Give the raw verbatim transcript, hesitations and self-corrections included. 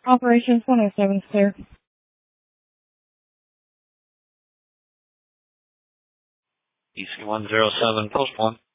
Operations one oh seven is clear. E C one zero seven, post one.